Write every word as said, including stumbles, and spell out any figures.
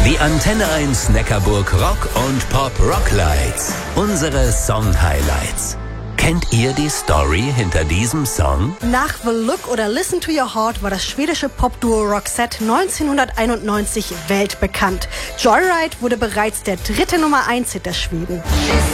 Die Antenne eins Neckarburg Rock und Pop Rocklights. Unsere Song-Highlights. Kennt ihr die Story hinter diesem Song? Nach The Look oder Listen to Your Heart war das schwedische Popduo Roxette neunzehnhunderteinundneunzig weltbekannt. Joyride wurde bereits der dritte Nummer eins Hit der Schweden.